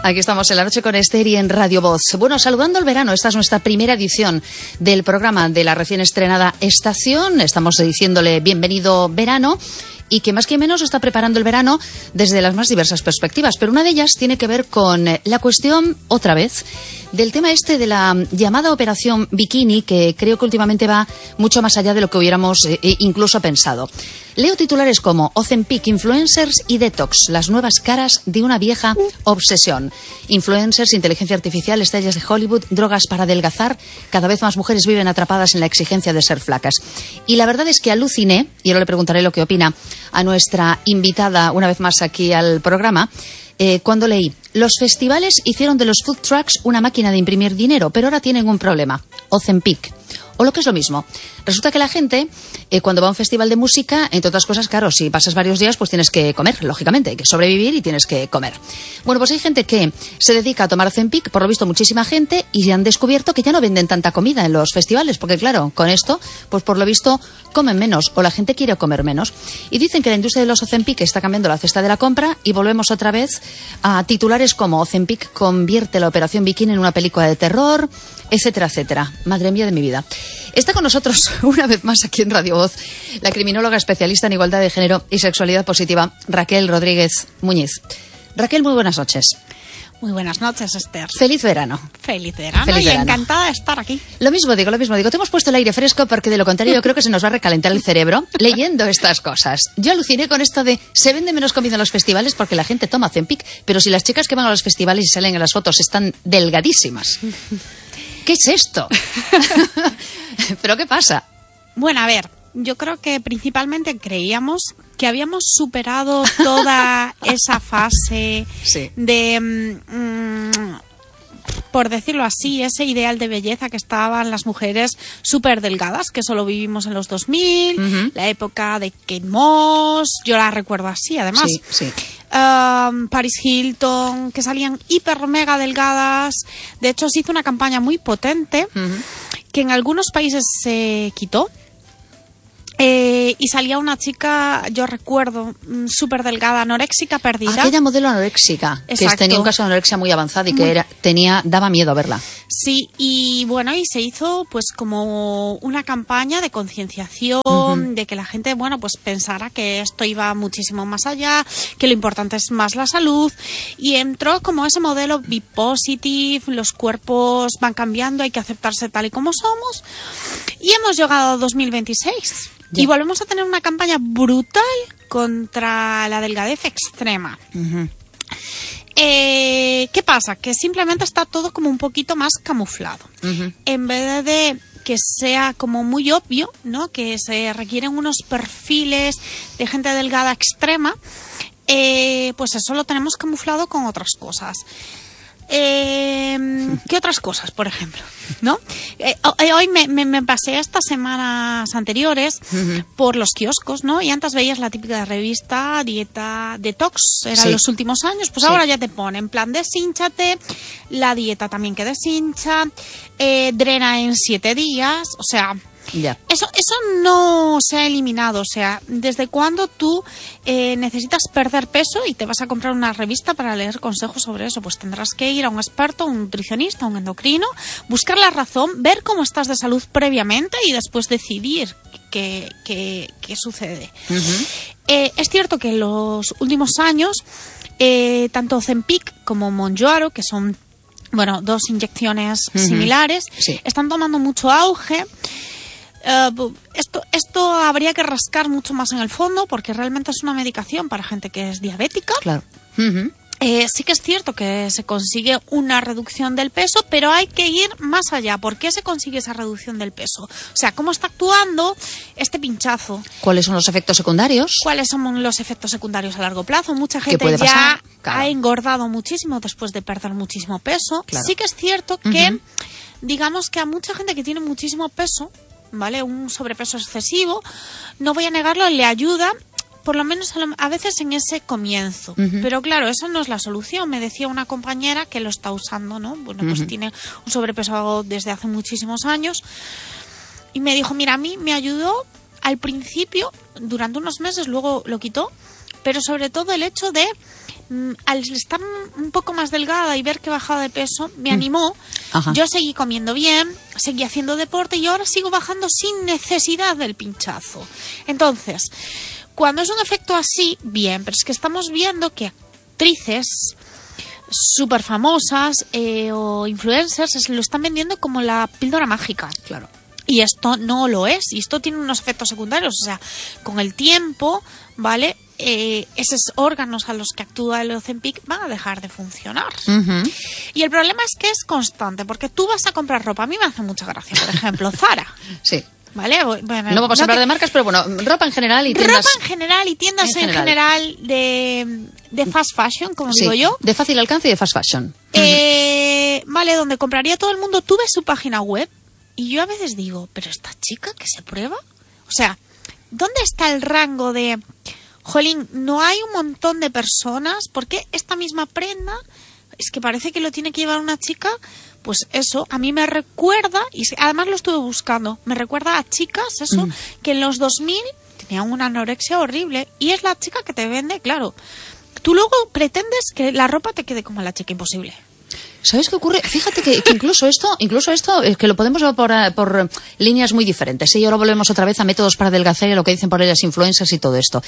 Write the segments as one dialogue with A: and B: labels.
A: Aquí estamos en La Noche con Esther y en Radio Voz. Bueno, saludando el verano, esta es nuestra primera edición del programa de la recién estrenada estación. Estamos diciéndole bienvenido verano y que más que menos está preparando el verano desde las más diversas perspectivas. Pero una de ellas tiene que ver con la cuestión, otra vez, del tema este de la llamada Operación Bikini, que creo que últimamente va mucho más allá de lo que hubiéramos incluso pensado. Leo titulares como Ozempic, influencers y detox, las nuevas caras de una vieja obsesión. Influencers, inteligencia artificial, estrellas de Hollywood, drogas para adelgazar. Cada vez más mujeres viven atrapadas en la exigencia de ser flacas. Y la verdad es que aluciné, y ahora le preguntaré lo que opina a nuestra invitada una vez más aquí al programa, cuando leí: los festivales hicieron de los food trucks una máquina de imprimir dinero, pero ahora tienen un problema: Ozempic. O lo que es lo mismo, resulta que la gente, cuando va a un festival de música, entre otras cosas, claro, si pasas varios días, pues tienes que comer, lógicamente, hay que sobrevivir y tienes que comer. Bueno, pues hay gente que se dedica a tomar Ozempic, por lo visto muchísima gente, y han descubierto que ya no venden tanta comida en los festivales, porque claro, con esto, pues por lo visto comen menos, o la gente quiere comer menos. Y dicen que la industria de los Ozempic está cambiando la cesta de la compra, y volvemos otra vez a titulares como Ozempic convierte la Operación Bikini en una película de terror, etcétera, etcétera. Madre mía de mi vida. Está con nosotros una vez más aquí en Radio Voz la criminóloga especialista en igualdad de género y sexualidad positiva, Raquel Rodríguez Muñiz. Raquel, muy buenas noches.
B: Muy buenas noches, Esther.
A: Feliz verano.
B: Feliz verano.
A: Feliz verano.
B: Encantada de estar aquí.
A: Lo mismo digo. Te hemos puesto el aire fresco porque de lo contrario yo creo que se nos va a recalentar el cerebro leyendo estas cosas. Yo aluciné con esto de se vende menos comida en los festivales porque la gente toma Ozempic, pero si las chicas que van a los festivales y salen en las fotos están delgadísimas. ¿Qué es esto? ¿Pero qué pasa?
B: Bueno, a ver, yo creo que principalmente creíamos que habíamos superado toda esa fase
A: sí.
B: de, por decirlo así, ese ideal de belleza que estaban las mujeres súper delgadas, que solo vivimos en los 2000, la época de Kate Moss, yo la recuerdo así, además.
A: Sí, sí.
B: Paris Hilton, que salían hiper mega delgadas. De hecho, se hizo una campaña muy potente que en algunos países se quitó. Y salía una chica, yo recuerdo, súper delgada, anoréxica, perdida.
A: Aquella modelo anoréxica,
B: exacto,
A: que tenía un caso de anorexia muy avanzada y que daba miedo verla.
B: Sí, y bueno, y se hizo pues como una campaña de concienciación, de que la gente, bueno, pues pensara que esto iba muchísimo más allá, que lo importante es más la salud, y entró como ese modelo be positive, los cuerpos van cambiando, hay que aceptarse tal y como somos, y hemos llegado a 2026.
A: Ya.
B: Y volvemos a tener una campaña brutal contra la delgadez extrema. ¿Qué pasa? Que simplemente está todo como un poquito más camuflado. En vez de que sea como muy obvio, ¿no? Que se requieren unos perfiles de gente delgada extrema, pues eso lo tenemos camuflado con otras cosas. ¿Qué otras cosas, por ejemplo? ¿No? Hoy me pasé estas semanas anteriores por los kioscos, ¿no? Y antes veías la típica revista Dieta Detox, eran los últimos años, pues ahora ya te pone en plan deshínchate, la dieta también que deshincha, drena en 7 días, o sea...
A: Ya.
B: Eso no se ha eliminado. O sea, ¿desde cuándo tú necesitas perder peso y te vas a comprar una revista para leer consejos sobre eso? Pues tendrás que ir a un experto, un nutricionista, un endocrino, buscar la razón, ver cómo estás de salud previamente y después decidir qué sucede. Es cierto que en los últimos años, tanto Ozempic como Mounjaro, que son, bueno, dos inyecciones similares, están tomando mucho auge. Esto habría que rascar mucho más en el fondo porque realmente es una medicación para gente que es diabética.
A: Claro.
B: Sí que es cierto que se consigue una reducción del peso, pero hay que ir más allá. ¿Por qué se consigue esa reducción del peso? O sea, ¿cómo está actuando este pinchazo?
A: ¿Cuáles son los efectos secundarios?
B: ¿Cuáles son los efectos secundarios a largo plazo? Mucha gente ya ha engordado muchísimo después de perder muchísimo peso. Claro. Sí que es cierto que, digamos que a mucha gente que tiene muchísimo peso, ¿vale? Un sobrepeso excesivo, no voy a negarlo, le ayuda, por lo menos a veces en ese comienzo. Pero claro, eso no es la solución. Me decía una compañera que lo está usando, ¿no? Bueno, pues tiene un sobrepeso desde hace muchísimos años. Y me dijo, mira, a mí me ayudó al principio, durante unos meses, luego lo quitó, pero sobre todo el hecho de al estar un poco más delgada y ver que he bajado de peso, me animó.
A: Ajá.
B: Yo seguí comiendo bien, seguí haciendo deporte y ahora sigo bajando sin necesidad del pinchazo. Entonces, cuando es un efecto así, bien, pero es que estamos viendo que actrices súper famosas o influencers se lo están vendiendo como la píldora mágica.
A: Claro.
B: Y esto no lo es, y esto tiene unos efectos secundarios. O sea, con el tiempo, ¿vale? Esos órganos a los que actúa el Ozempic van a dejar de funcionar.
A: Uh-huh.
B: Y el problema es que es constante, porque tú vas a comprar ropa. A mí me hace mucha gracia, por ejemplo, Zara.
A: Sí.
B: ¿Vale? Bueno,
A: No vamos a hablar de marcas, pero bueno, ropa en general y tiendas...
B: Ropa en general y tiendas en general de fast fashion, como digo yo.
A: De fácil alcance y de fast fashion.
B: Vale, donde compraría todo el mundo. Tú ves su página web y yo a veces digo, ¿pero esta chica que se prueba? O sea, ¿dónde está el rango de... Jolín, no hay un montón de personas? ¿Por qué esta misma prenda? Es que parece que lo tiene que llevar una chica. Pues eso, a mí me recuerda, y además lo estuve buscando, me recuerda a chicas, eso, que en los 2000 tenían una anorexia horrible. Y es la chica que te vende, claro. Tú luego pretendes que la ropa te quede como la chica imposible.
A: ¿Sabes qué ocurre? Fíjate que incluso esto es que lo podemos ver por líneas muy diferentes. Y ahora volvemos otra vez a métodos para adelgazar y a lo que dicen por ellas influencers y todo esto.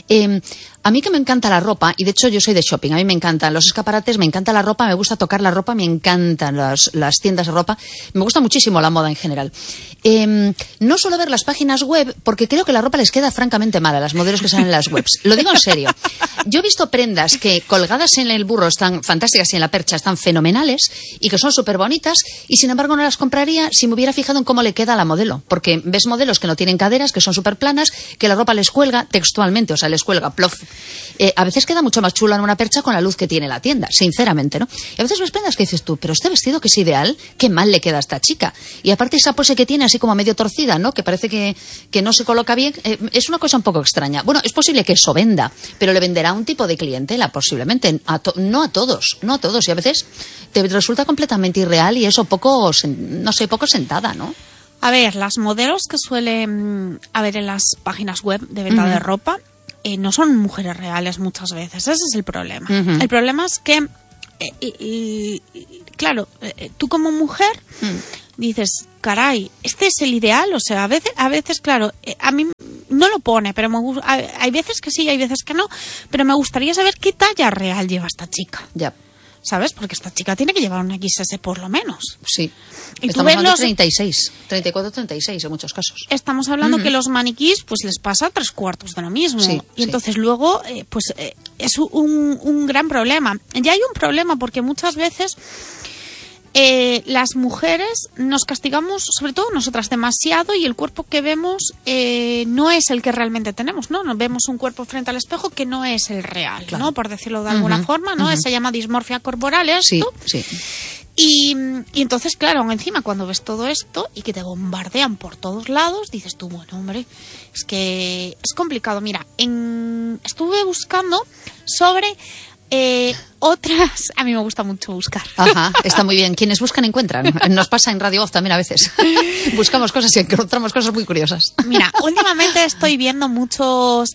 A: A mí que me encanta la ropa, y de hecho yo soy de shopping, a mí me encantan los escaparates, me encanta la ropa, me gusta tocar la ropa, me encantan las tiendas de ropa, me gusta muchísimo la moda en general. No suelo ver las páginas web porque creo que la ropa les queda francamente mal a las modelos que salen en las webs. Lo digo en serio. Yo he visto prendas que colgadas en el burro están fantásticas y en la percha están fenomenales y que son súper bonitas, y sin embargo no las compraría si me hubiera fijado en cómo le queda a la modelo, porque ves modelos que no tienen caderas, que son súper planas, que la ropa les cuelga textualmente, o sea, les cuelga plof. A veces queda mucho más chula en una percha con la luz que tiene la tienda, sinceramente, ¿no? Y a veces ves prendas que dices tú, pero este vestido que es ideal, qué mal le queda a esta chica. Y aparte esa pose que tiene así como medio torcida, ¿no? Que parece que no se coloca bien, es una cosa un poco extraña. Bueno, es posible que eso venda, pero le venderá a un tipo de clientela, posiblemente, no a todos, y a veces te resulta completamente irreal y eso poco sentada, ¿no?
B: A ver, las modelos que suelen haber en las páginas web de venta de ropa no son mujeres reales muchas veces. Ese es el problema. El problema es que, claro, tú como mujer dices, caray, este es el ideal. O sea, a veces claro, a mí no lo pone, pero hay veces que sí, hay veces que no, pero me gustaría saber qué talla real lleva esta chica.
A: Ya.
B: ¿Sabes? Porque esta chica tiene que llevar una XS por lo menos.
A: Sí.
B: Y
A: estamos hablando de 36, 34, 36 en muchos casos.
B: Estamos hablando que los maniquís, pues les pasa 3/4 de lo mismo.
A: Sí,
B: y entonces luego, es un gran problema. Ya hay un problema porque muchas veces las mujeres nos castigamos, sobre todo nosotras, demasiado, y el cuerpo que vemos no es el que realmente tenemos, ¿no? Nos vemos un cuerpo frente al espejo que no es el real, claro, ¿no? Por decirlo de alguna forma, ¿no? Se llama dismorfia corporal esto.
A: Sí.
B: Y entonces, claro, encima cuando ves todo esto y que te bombardean por todos lados, dices tú, bueno, hombre, es que es complicado. Mira, estuve buscando sobre otras... A mí me gusta mucho buscar.
A: Ajá, está muy bien. Quienes buscan encuentran. Nos pasa en Radio Voz también a veces. Buscamos cosas y encontramos cosas muy curiosas.
B: Mira, últimamente estoy viendo muchos,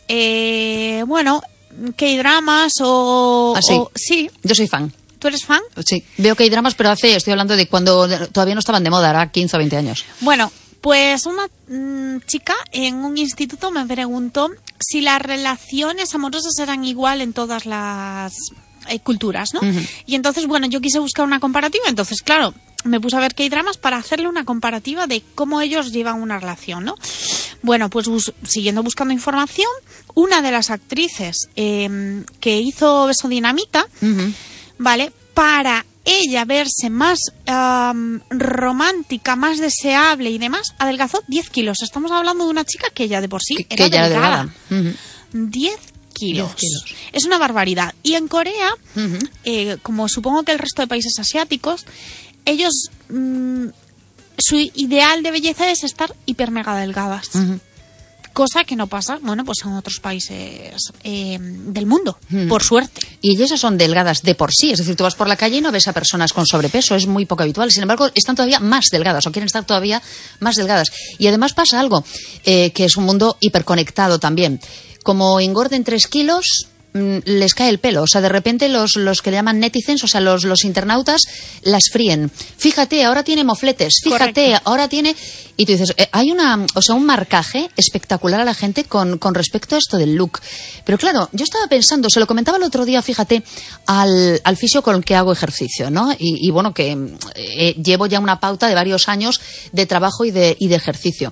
B: K-dramas o...
A: ¿Ah, sí?
B: Sí.
A: Yo soy fan.
B: ¿Tú eres fan?
A: Sí, veo K-dramas, pero estoy hablando de cuando todavía no estaban de moda, ahora 15 o 20 años.
B: Bueno, pues una chica en un instituto me preguntó si las relaciones amorosas eran igual en todas las culturas, ¿no? Y entonces, bueno, yo quise buscar una comparativa, entonces, claro, me puse a ver K-dramas para hacerle una comparativa de cómo ellos llevan una relación, ¿no? Bueno, pues siguiendo buscando información, una de las actrices que hizo Besodinamita, ¿vale? Para ella verse más romántica, más deseable y demás, adelgazó 10 kilos. Estamos hablando de una chica que ya de por sí era delgada. 10 kilos. Es una barbaridad. Y en Corea, como supongo que el resto de países asiáticos, ellos, su ideal de belleza es estar hiper mega delgadas. Cosa que no pasa, bueno, pues en otros países del mundo, por suerte.
A: Y ellas son delgadas de por sí, es decir, tú vas por la calle y no ves a personas con sobrepeso, es muy poco habitual. Sin embargo, están todavía más delgadas o quieren estar todavía más delgadas. Y además pasa algo, que es un mundo hiperconectado también. Como engorden 3 kilos, les cae el pelo. O sea, de repente los que le llaman netizens, o sea, los internautas las fríen. Fíjate, ahora tiene mofletes. Fíjate, correcto, ahora tiene... Y tú dices, hay un marcaje espectacular a la gente con respecto a esto del look. Pero claro, yo estaba pensando, se lo comentaba el otro día, fíjate, al fisio con el que hago ejercicio, ¿no? Y bueno, que llevo ya una pauta de varios años de trabajo y de ejercicio.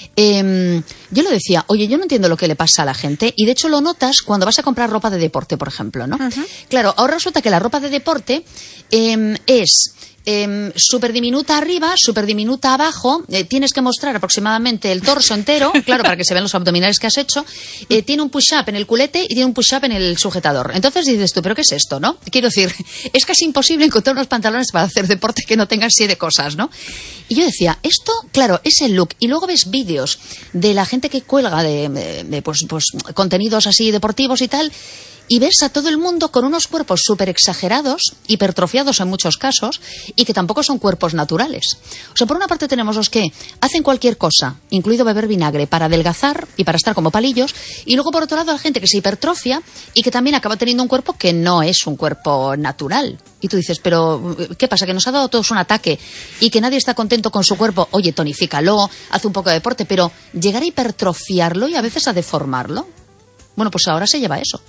A: Yo le decía, oye, yo no entiendo lo que le pasa a la gente, y de hecho lo notas cuando vas a comprar ropa de deporte, por ejemplo, ¿no? Uh-huh. Claro, ahora resulta que la ropa de deporte es súper diminuta arriba, súper diminuta abajo, tienes que mostrar aproximadamente el torso entero, claro, para que se vean los abdominales que has hecho, tiene un push-up en el culete y tiene un push-up en el sujetador. Entonces dices tú, ¿pero qué es esto, no? Quiero decir, es casi imposible encontrar unos pantalones para hacer deporte que no tengan 7 cosas, ¿no? Y yo decía, esto, claro, es el look. Y luego ves vídeos de la gente que cuelga de contenidos así deportivos y tal, y ves a todo el mundo con unos cuerpos súper exagerados, hipertrofiados en muchos casos, y que tampoco son cuerpos naturales. O sea, por una parte tenemos los que hacen cualquier cosa, incluido beber vinagre, para adelgazar y para estar como palillos, y luego por otro lado la gente que se hipertrofia y que también acaba teniendo un cuerpo que no es un cuerpo natural. Y tú dices, pero ¿qué pasa? ¿Que nos ha dado a todos un ataque y que nadie está contento con su cuerpo? Oye, tonifícalo, haz un poco de deporte, pero llegar a hipertrofiarlo y a veces a deformarlo, bueno, pues ahora se lleva eso.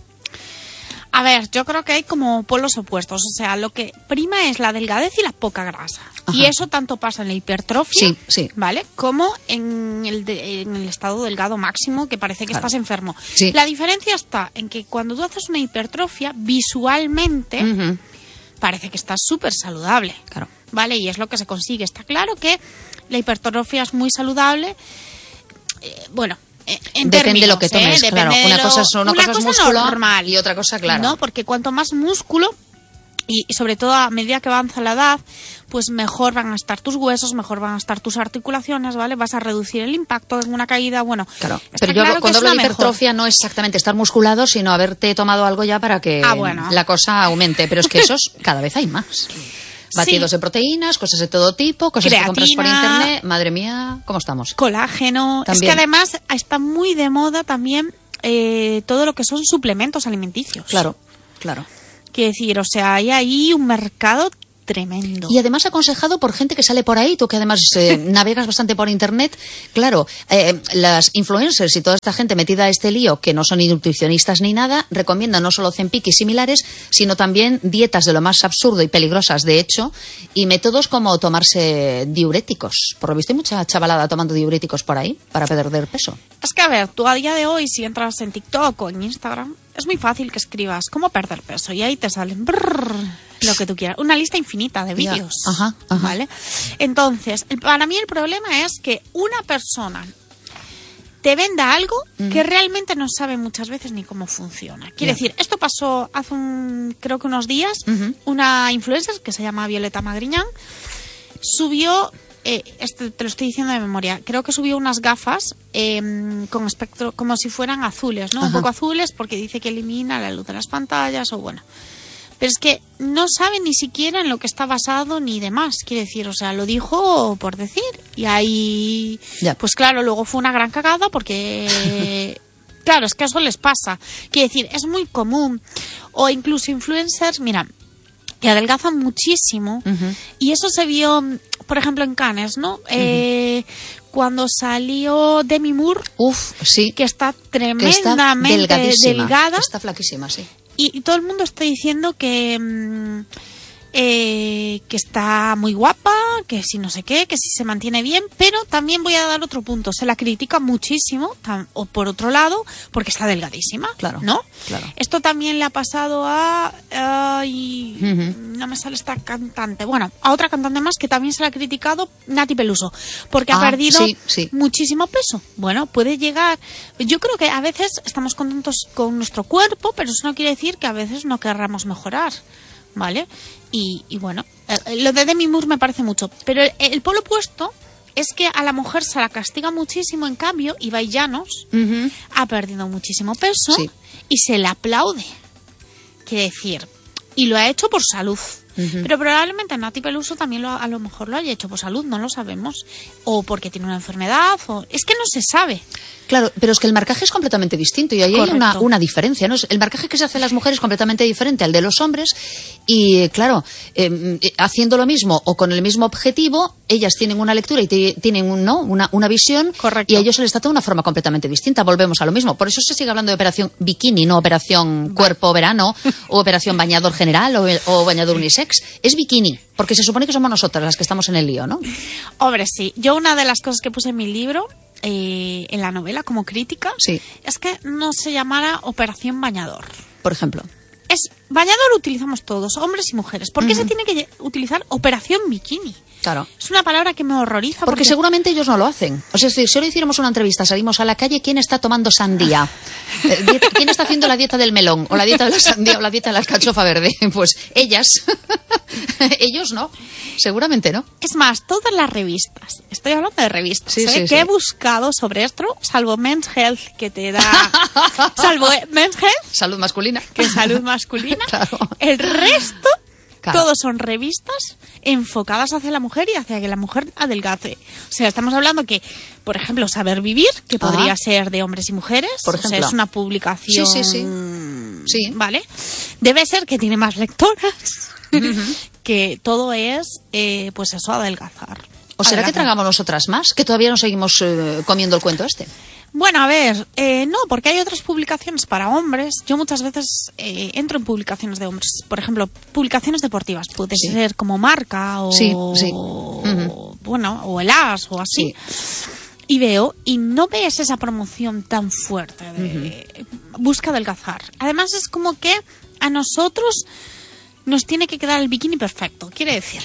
B: A ver, yo creo que hay como polos opuestos. O sea, lo que prima es la delgadez y la poca grasa. Ajá. Y eso tanto pasa en la hipertrofia,
A: sí.
B: ¿vale? Como en el estado delgado máximo, que parece que estás enfermo.
A: Sí.
B: La diferencia está en que cuando tú haces una hipertrofia, visualmente parece que estás súper saludable.
A: Claro.
B: ¿Vale? Y es lo que se consigue. Está claro que la hipertrofia es muy saludable. Bueno...
A: Depende de lo que tomes, claro. Una cosa es músculo
B: normal,
A: y otra cosa, claro.
B: ¿no? Porque cuanto más músculo, y sobre todo a medida que avanza la edad, pues mejor van a estar tus huesos, mejor van a estar tus articulaciones, ¿vale? Vas a reducir el impacto en una caída, bueno.
A: Claro, pero yo cuando hablo de hipertrofia no es exactamente estar musculado, sino haberte tomado algo ya para que la cosa aumente. Pero es que esos cada vez hay más. Batidos de proteínas, cosas de todo tipo, cosas
B: creatina,
A: que compras por internet. Madre mía, ¿cómo estamos?
B: Colágeno.
A: También.
B: Es que además está muy de moda también todo lo que son suplementos alimenticios.
A: Claro.
B: Quiero decir, o sea, hay ahí un mercado tremendo.
A: Y además aconsejado por gente que sale por ahí, tú que además navegas bastante por internet. Claro, las influencers y toda esta gente metida a este lío, que no son ni nutricionistas ni nada, recomiendan no solo Ozempic y similares, sino también dietas de lo más absurdo y peligrosas, de hecho, y métodos como tomarse diuréticos. Por lo visto hay mucha chavalada tomando diuréticos por ahí para perder peso.
B: Es que, a ver, tú a día de hoy, si entras en TikTok o en Instagram, es muy fácil que escribas cómo perder peso y ahí te salen lo que tú quieras. Una lista infinita de vídeos.
A: Ajá.
B: ¿Vale? Entonces, para mí el problema es que una persona te venda algo que realmente no sabe muchas veces ni cómo funciona. Quiere decir, esto pasó hace creo que unos días, una influencer que se llama Violeta Magriñán subió... te lo estoy diciendo de memoria. Creo que subió unas gafas con espectro como si fueran azules, ¿no? Un poco azules porque dice que elimina la luz de las pantallas o bueno. Pero es que no sabe ni siquiera en lo que está basado ni demás. Quiere decir, o sea, lo dijo por decir. Y ahí, pues claro, luego fue una gran cagada porque... Claro, es que eso les pasa. Quiere decir, es muy común. O incluso influencers, mira... que adelgazan muchísimo y eso se vio, por ejemplo, en Cannes, ¿no? Cuando salió Demi Moore, que está tremendamente delgada,
A: está flaquísima, sí.
B: Y todo el mundo está diciendo que está muy guapa, que si no sé qué, que si se mantiene bien, pero también voy a dar otro punto. Se la critica muchísimo, o por otro lado, porque está delgadísima,
A: claro,
B: ¿no?
A: Claro.
B: Esto también le ha pasado a... no me sale esta cantante. Bueno, a otra cantante más que también se la ha criticado, Nati Peluso, porque ha perdido muchísimo peso. Bueno, puede llegar... Yo creo que a veces estamos contentos con nuestro cuerpo, pero eso no quiere decir que a veces no querramos mejorar. ¿Vale? Y bueno, lo de Demi Moore me parece mucho. Pero el polo opuesto es que a la mujer se la castiga muchísimo. En cambio, Ibai Llanos ha perdido muchísimo peso y se le aplaude. Quiere decir, y lo ha hecho por salud. Pero probablemente Nati Peluso también a lo mejor lo haya hecho por salud, no lo sabemos. O porque tiene una enfermedad, es que no se sabe.
A: Claro, pero es que el marcaje es completamente distinto y ahí hay una diferencia, ¿no? El marcaje que se hace a las mujeres es completamente diferente al de los hombres y, claro, haciendo lo mismo o con el mismo objetivo, ellas tienen una lectura y tienen una visión.
B: Correcto.
A: Y a ellos se les trata de una forma completamente distinta. Volvemos a lo mismo. Por eso se sigue hablando de operación bikini, no operación cuerpo-verano o operación bañador general o bañador unisex. Es bikini, porque se supone que somos nosotras las que estamos en el lío, ¿no?
B: Hombre, sí. Yo una de las cosas que puse en mi libro, en la novela como crítica, es que no se llamara operación bañador.
A: Por ejemplo.
B: Bañador utilizamos todos, hombres y mujeres. ¿Por qué se tiene que utilizar operación bikini?
A: Claro.
B: Es una palabra que me horroriza.
A: Porque seguramente ellos no lo hacen. O sea, si ahora hiciéramos una entrevista, salimos a la calle, ¿quién está tomando sandía? ¿Quién está haciendo la dieta del melón? O la dieta de la sandía o la dieta de la alcachofa verde. Pues ellas. Ellos no. Seguramente no.
B: Es más, todas las revistas. Estoy hablando de revistas. He buscado sobre esto, salvo Men's Health, que te da... salvo Men's Health.
A: Salud masculina.
B: Que es salud masculina.
A: Claro.
B: El resto... Claro. Todos son revistas enfocadas hacia la mujer y hacia que la mujer adelgace. O sea, estamos hablando que, por ejemplo, Saber Vivir, que podría ser de hombres y mujeres.
A: Por ejemplo.
B: O sea, es una publicación...
A: Sí.
B: ¿Vale? Debe ser que tiene más lectoras. Que todo es, pues eso, adelgazar.
A: ¿O será que tragamos nosotras más? Que todavía no seguimos comiendo el cuento este.
B: Bueno, a ver, no, porque hay otras publicaciones para hombres. Yo muchas veces entro en publicaciones de hombres. Por ejemplo, publicaciones deportivas. Puede ser como Marca o bueno, o el As o así. Y veo, y no ves esa promoción tan fuerte de busca adelgazar. Además es como que a nosotros nos tiene que quedar el bikini perfecto. Quiere decir,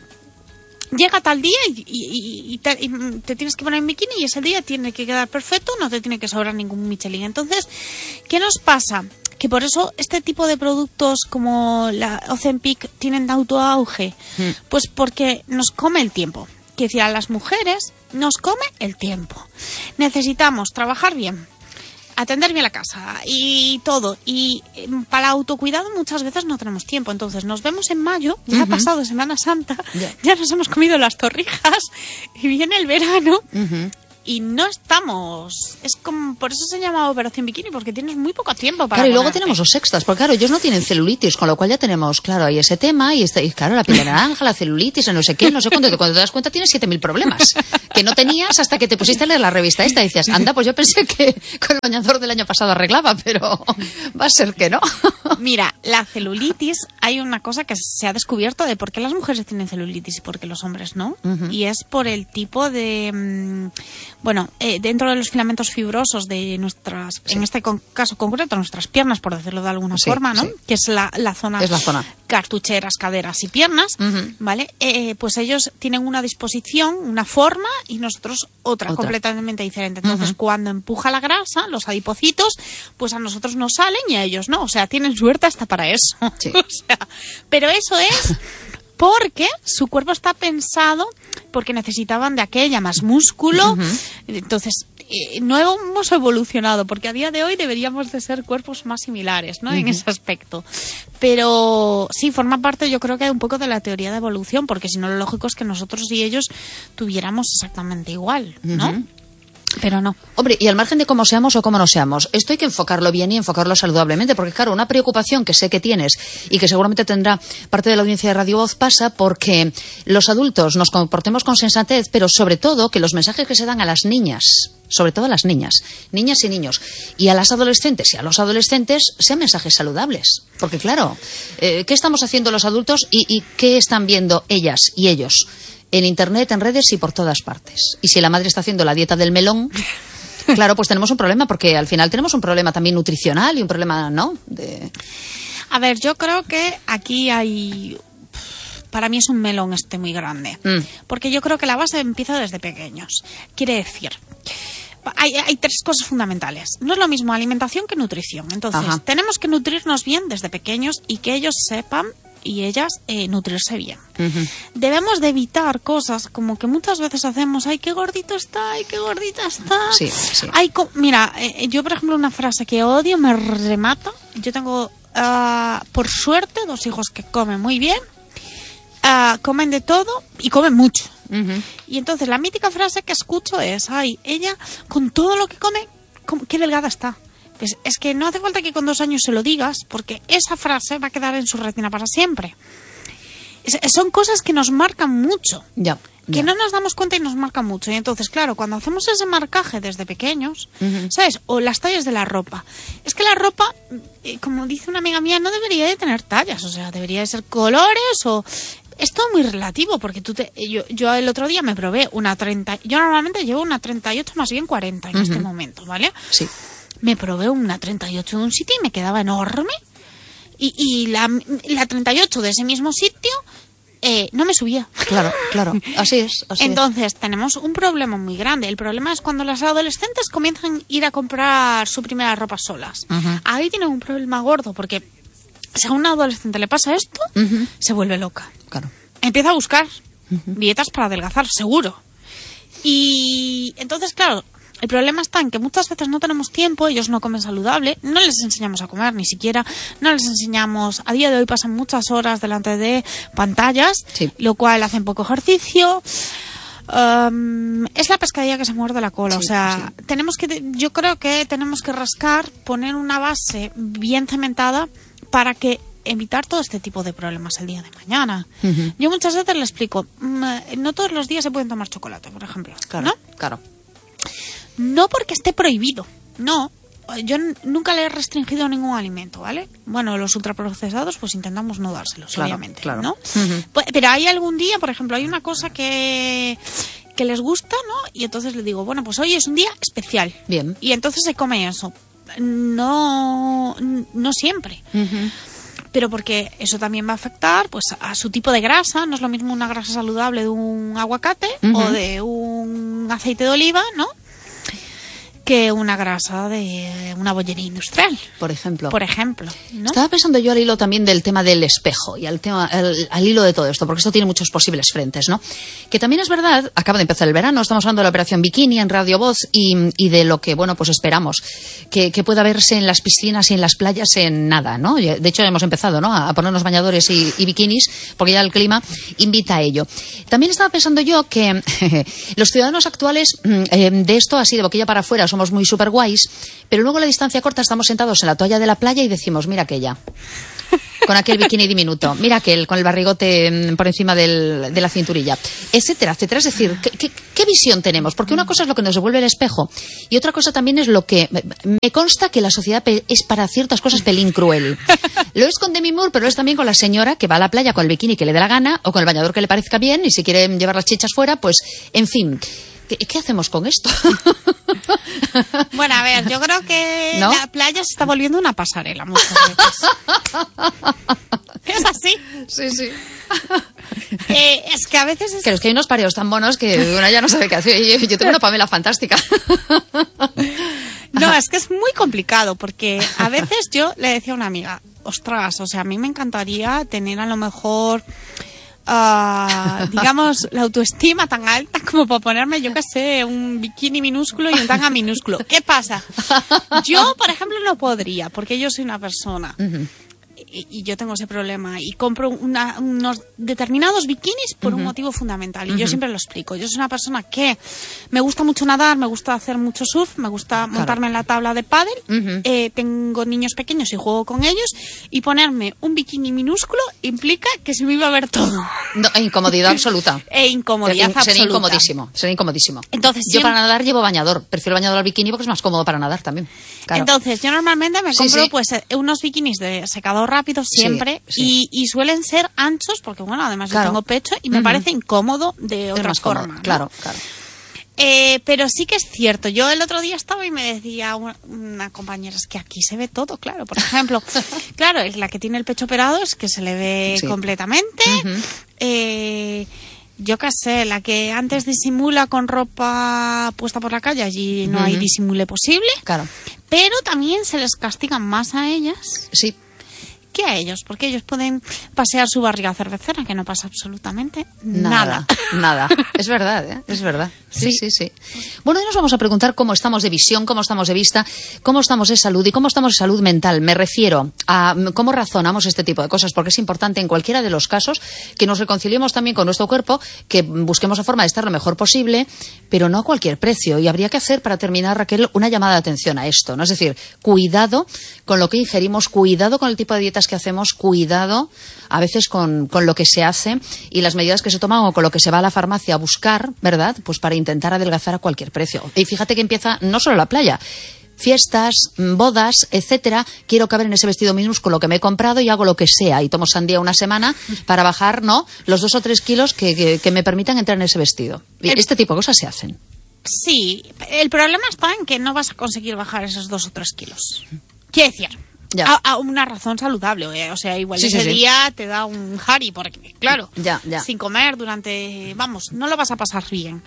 B: llega tal día y te tienes que poner en bikini y ese día tiene que quedar perfecto, no te tiene que sobrar ningún Michelin. Entonces, ¿qué nos pasa? Que por eso este tipo de productos como la Ozempic tienen tanto auge. Pues porque nos come el tiempo. Quiere decir, a las mujeres nos come el tiempo. Necesitamos trabajar bien, atender bien la casa y todo. Y para autocuidado muchas veces no tenemos tiempo. Entonces nos vemos en mayo, ya ha pasado Semana Santa, ya nos hemos comido las torrijas y viene el verano y no estamos... Es como, por eso se llama Operación Bikini, porque tienes muy poco tiempo para
A: Claro, y luego
B: ponerte.
A: tenemos los extras, porque claro, ellos no tienen celulitis, con lo cual ya tenemos, claro, ahí ese tema, y claro, la piel de naranja, la celulitis, no sé qué, no sé cuándo, cuando te das cuenta tienes 7.000 problemas, que no tenías hasta que te pusiste a leer la revista esta, y decías, anda, pues yo pensé que con el bañador del año pasado arreglaba, pero va a ser que no.
B: Mira, la celulitis, hay una cosa que se ha descubierto de por qué las mujeres tienen celulitis y por qué los hombres no, y es por el tipo de... dentro de los filamentos fibrosos de nuestras, en este caso concreto, nuestras piernas, por decirlo de alguna forma, ¿no? Que es la zona,
A: es la zona
B: cartucheras, caderas y piernas, ¿vale? Pues ellos tienen una disposición, una forma, y nosotros otra. Completamente diferente. Entonces, cuando empuja la grasa, los adipocitos, pues a nosotros nos salen y a ellos no. O sea, tienen suerte hasta para eso.
A: Sí.
B: O sea, pero eso es... porque su cuerpo está pensado porque necesitaban de aquella más músculo. Entonces, no hemos evolucionado, porque a día de hoy deberíamos de ser cuerpos más similares, ¿no? En ese aspecto. Pero sí, forma parte, yo creo que un poco de la teoría de evolución, porque si no, lo lógico es que nosotros y ellos tuviéramos exactamente igual, ¿no? Pero no.
A: Hombre, y al margen de cómo seamos o cómo no seamos, esto hay que enfocarlo bien y enfocarlo saludablemente, porque claro, una preocupación que sé que tienes y que seguramente tendrá parte de la audiencia de Radio Voz pasa porque los adultos nos comportemos con sensatez, pero sobre todo que los mensajes que se dan a las niñas, sobre todo a las niñas y niños, y a las adolescentes y a los adolescentes, sean mensajes saludables. Porque claro, ¿qué estamos haciendo los adultos y qué están viendo ellas y ellos? En internet, en redes y por todas partes. Y si la madre está haciendo la dieta del melón, claro, pues tenemos un problema, porque al final tenemos un problema también nutricional y un problema, ¿no?
B: A ver, yo creo que aquí hay... Para mí es un melón muy grande. Porque yo creo que la base empieza desde pequeños. Quiere decir... Hay tres cosas fundamentales. No es lo mismo alimentación que nutrición. Entonces, tenemos que nutrirnos bien desde pequeños y que ellos sepan y ellas nutrirse bien. Debemos de evitar cosas como que muchas veces hacemos, ¡ay, qué gordito está! ¡Ay, qué gordita está!
A: Sí, sí.
B: Mira, yo por ejemplo una frase que odio, me remata. Yo tengo, por suerte, 2 hijos que comen muy bien comen de todo y comen mucho.
A: Uh-huh.
B: Y entonces la mítica frase que escucho es, ay, ella con todo lo que come, qué delgada está. Pues es que no hace falta que con 2 años se lo digas, porque esa frase va a quedar en su retina para siempre. Son cosas que nos marcan mucho.
A: Ya.
B: Que no nos damos cuenta y nos marcan mucho. Y entonces, claro, cuando hacemos ese marcaje desde pequeños,
A: uh-huh,
B: ¿sabes? O las tallas de la ropa. Es que la ropa, como dice una amiga mía, no debería de tener tallas. O sea, debería de ser colores o... Es todo muy relativo, porque yo el otro día me probé una 30... Yo normalmente llevo una 38, más bien 40 en este momento, ¿vale?
A: Sí.
B: Me probé una 38 de un sitio y me quedaba enorme. Y la 38 de ese mismo sitio... no me subía.
A: Claro, así es.
B: Entonces, tenemos un problema muy grande. El problema es cuando las adolescentes comienzan a ir a comprar su primera ropa solas.
A: Uh-huh.
B: Ahí tienen un problema gordo, porque si a una adolescente le pasa esto,
A: uh-huh,
B: se vuelve loca.
A: Claro.
B: Empieza a buscar
A: uh-huh,
B: dietas para adelgazar, seguro. Y entonces, claro, el problema está en que muchas veces no tenemos tiempo, ellos no comen saludable, no les enseñamos a comer ni siquiera, no les enseñamos, a día de hoy pasan muchas horas delante de pantallas,
A: sí,
B: lo cual hacen poco ejercicio. Es la pescadilla que se muerde la cola,
A: sí,
B: o sea,
A: sí.
B: yo creo que tenemos que rascar, poner una base bien cementada para que evitar todo este tipo de problemas el día de mañana.
A: Uh-huh.
B: Yo muchas veces le explico, no todos los días se pueden tomar chocolate, por ejemplo,
A: claro,
B: ¿no?
A: Claro.
B: No porque esté prohibido, no. Yo nunca le he restringido ningún alimento, ¿vale? Bueno, los ultraprocesados, pues intentamos no dárselos,
A: claro,
B: obviamente,
A: claro,
B: ¿no?
A: Uh-huh.
B: Pero hay algún día, por ejemplo, hay una cosa que les gusta, ¿no? Y entonces le digo, bueno, pues hoy es un día especial.
A: Bien.
B: Y entonces se come eso. No siempre.
A: Uh-huh.
B: Pero porque eso también va a afectar pues a su tipo de grasa. No es lo mismo una grasa saludable de un aguacate
A: uh-huh,
B: o de un aceite de oliva, ¿no? Que una grasa de una bollería industrial.
A: Por ejemplo.
B: ¿no?
A: Estaba pensando yo al hilo también del tema del espejo y al hilo de todo esto, porque esto tiene muchos posibles frentes, ¿no? Que también es verdad, acaba de empezar el verano, estamos hablando de la operación Bikini en Radio Voz y de lo que, bueno, pues esperamos que pueda verse en las piscinas y en las playas en nada, ¿no? De hecho, hemos empezado, ¿no? A ponernos bañadores y bikinis, porque ya el clima invita a ello. También estaba pensando yo que los ciudadanos actuales de esto así de boquilla para afuera somos muy super guays, pero luego a la distancia corta estamos sentados en la toalla de la playa y decimos, mira aquella, con aquel bikini diminuto, mira aquel con el barrigote por encima de la cinturilla, etcétera, etcétera. Es decir, ¿qué visión tenemos? Porque una cosa es lo que nos devuelve el espejo y otra cosa también es lo que... Me consta que la sociedad es para ciertas cosas pelín cruel. Lo es con Demi Moore, pero lo es también con la señora que va a la playa con el bikini que le dé la gana o con el bañador que le parezca bien y si quiere llevar las chichas fuera, pues, en fin... ¿Qué hacemos con esto?
B: Bueno, a ver, yo creo que
A: ¿no?
B: La playa se está volviendo una pasarela muchas veces. ¿Es así?
A: Sí.
B: Es que a veces...
A: Pero es que hay unos pareos tan monos que uno ya no sabe qué hacer. Yo tengo una Pamela fantástica.
B: No, es que es muy complicado porque a veces yo le decía a una amiga, ostras, o sea, a mí me encantaría tener a lo mejor... digamos, la autoestima tan alta como para ponerme, yo qué sé, un bikini minúsculo y un tanga minúsculo. ¿Qué pasa? Yo, por ejemplo, no podría, porque yo soy una persona
A: Uh-huh.
B: y yo tengo ese problema y compro unos determinados bikinis por un motivo fundamental y yo siempre lo explico. Yo soy una persona que me gusta mucho nadar, me gusta hacer mucho surf, me gusta montarme en la tabla de pádel, tengo niños pequeños y juego con ellos y ponerme un bikini minúsculo implica que se me iba a ver todo.
A: No, incomodidad absoluta.
B: Incomodidad absoluta.
A: Sería incomodísimo.
B: Entonces,
A: yo para nadar llevo bañador. Prefiero el bañador al bikini porque es más cómodo para nadar también. Claro.
B: Entonces, yo normalmente me compro pues unos bikinis de secador rápido siempre y suelen ser anchos porque, bueno, además yo tengo pecho y me parece incómodo de otra forma. ¿no?
A: Claro.
B: Pero sí que es cierto. Yo el otro día estaba y me decía una compañera, es que aquí se ve todo, claro. Por ejemplo, claro, es la que tiene el pecho operado, es que se le ve completamente. Yo qué sé, la que antes disimula con ropa puesta por la calle, allí no hay disimule posible.
A: Claro.
B: Pero también se les castigan más a ellas.
A: Sí.
B: qué a ellos? Porque ellos pueden pasear su barriga cervecera, que no pasa absolutamente nada.
A: Nada. Es verdad, ¿eh? Es verdad. Sí. Bueno, hoy nos vamos a preguntar cómo estamos de visión, cómo estamos de vista, cómo estamos de salud y cómo estamos de salud mental. Me refiero a cómo razonamos este tipo de cosas, porque es importante en cualquiera de los casos que nos reconciliemos también con nuestro cuerpo, que busquemos la forma de estar lo mejor posible, pero no a cualquier precio. Y habría que hacer, para terminar, Raquel, una llamada de atención a esto, ¿no? Es decir, cuidado con lo que ingerimos, cuidado con el tipo de dietas que hacemos, cuidado a veces con lo que se hace y las medidas que se toman o con lo que se va a la farmacia a buscar, ¿verdad? Pues para intentar adelgazar a cualquier precio. Y fíjate que empieza no solo la playa, fiestas, bodas, etcétera. Quiero caber en ese vestido minúsculo que me he comprado y hago lo que sea y tomo sandía una semana para bajar, ¿no?, los 2 o 3 kilos que me permitan entrar en ese vestido. Este tipo de cosas se hacen.
B: Sí, el problema está en que no vas a conseguir bajar esos 2 o 3 kilos. Quiero decir, a una razón saludable, o sea, igual ese día te da un jari, porque claro, sin comer durante, no lo vas a pasar bien.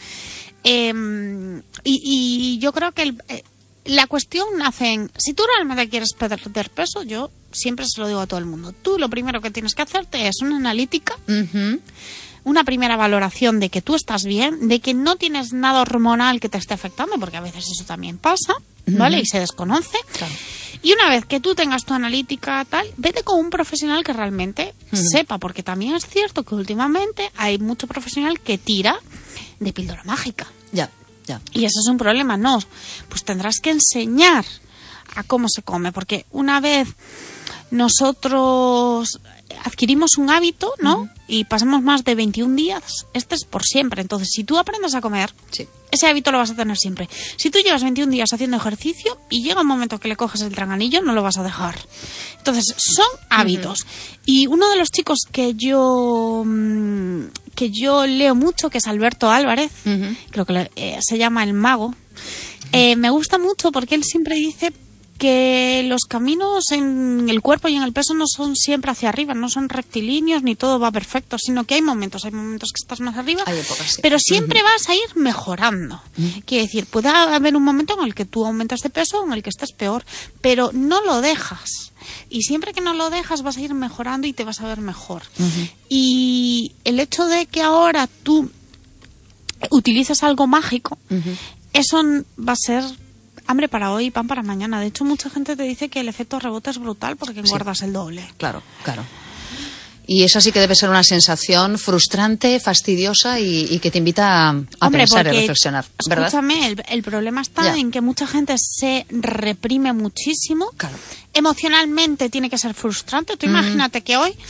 B: Y yo creo que la cuestión nace en, si tú realmente quieres perder peso, yo siempre se lo digo a todo el mundo, tú lo primero que tienes que hacerte es una analítica, una primera valoración de que tú estás bien, de que no tienes nada hormonal que te esté afectando, porque a veces eso también pasa, ¿vale? Y se desconoce. Claro. Y una vez que tú tengas tu analítica tal, vete con un profesional que realmente sepa, porque también es cierto que últimamente hay mucho profesional que tira de píldora mágica. Ya. Y eso es un problema, ¿no? Pues tendrás que enseñar a cómo se come, porque una vez nosotros adquirimos un hábito, ¿no? Y pasamos más de 21 días, este es por siempre. Entonces, si tú aprendes a comer, ese hábito lo vas a tener siempre. Si tú llevas 21 días haciendo ejercicio y llega un momento que le coges el traganillo, no lo vas a dejar. Entonces, son hábitos. Y uno de los chicos que yo leo mucho, que es Alberto Álvarez, creo que se llama El Mago, me gusta mucho porque él siempre dice que los caminos en el cuerpo y en el peso no son siempre hacia arriba, no son rectilíneos ni todo va perfecto, sino que hay momentos que estás más arriba, pero siempre vas a ir mejorando. Quiere decir, puede haber un momento en el que tú aumentas de peso o en el que estás peor, pero no lo dejas. Y siempre que no lo dejas vas a ir mejorando y te vas a ver mejor. Y el hecho de que ahora tú utilices algo mágico, eso va a ser hambre para hoy y pan para mañana. De hecho, mucha gente te dice que el efecto rebote es brutal porque engordas el doble. Claro. Y esa sí que debe ser una sensación frustrante, fastidiosa y que te invita a pensar y reflexionar, ¿verdad? Escúchame, el problema está en que mucha gente se reprime muchísimo. Claro. Emocionalmente tiene que ser frustrante. Tú imagínate que hoy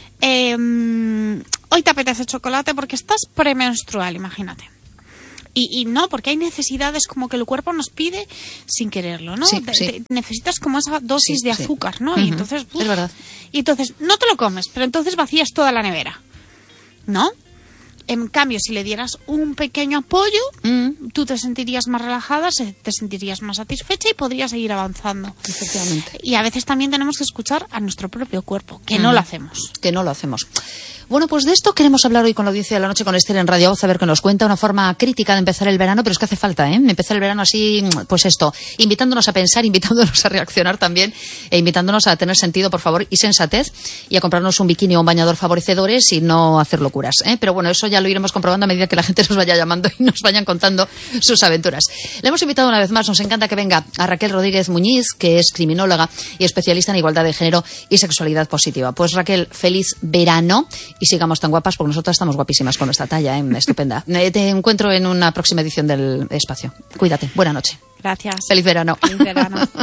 B: hoy te apetece chocolate porque estás premenstrual, imagínate. Y no, porque hay necesidades como que el cuerpo nos pide sin quererlo, ¿no? Necesitas como esa dosis de azúcar, ¿no? Y entonces, es verdad. Y entonces no te lo comes, pero entonces vacías toda la nevera, ¿no? En cambio, si le dieras un pequeño apoyo, tú te sentirías más relajada, te sentirías más satisfecha y podrías seguir avanzando. Efectivamente. Y a veces también tenemos que escuchar a nuestro propio cuerpo, que no lo hacemos. Bueno, pues de esto queremos hablar hoy con la audiencia de la noche con Esther en Radio Voz, a ver qué nos cuenta, una forma crítica de empezar el verano, pero es que hace falta, empezar el verano así, pues esto, invitándonos a pensar, invitándonos a reaccionar también, e invitándonos a tener sentido, por favor, y sensatez, y a comprarnos un bikini o un bañador favorecedores y no hacer locuras, Pero bueno, eso ya lo iremos comprobando a medida que la gente nos vaya llamando y nos vayan contando sus aventuras. Le hemos invitado una vez más, nos encanta que venga a Raquel Rodríguez Muñiz, que es criminóloga y especialista en igualdad de género y sexualidad positiva. Pues Raquel, feliz verano. Y sigamos tan guapas, porque nosotras estamos guapísimas con nuestra talla, estupenda. Te encuentro en una próxima edición del Espacio. Cuídate, buena noche. Gracias.
A: Feliz verano.
B: Feliz verano.